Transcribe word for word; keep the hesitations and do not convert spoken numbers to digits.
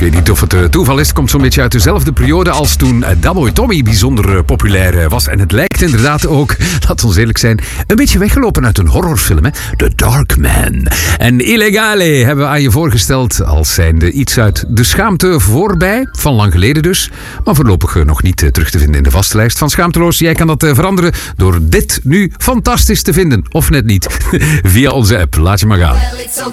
weet niet of het uh, toeval is. Het komt zo'n beetje uit dezelfde periode als toen uh, Doughboy Tommy bijzonder uh, populair uh, was. En het lijkt inderdaad ook, laat ons eerlijk zijn, een beetje weggelopen uit een horrorfilm. Hè? The Dark Man. En Illegale hebben we aan je voorgesteld als zijnde iets uit de schaamte voorbij. Van lang geleden dus. Maar voorlopig uh, nog niet uh, terug te vinden in de vaste lijst van Schaamteloos. Jij kan dat uh, veranderen door dit nu fantastisch te vinden. Of net niet. Via onze app. Laat je maar gaan.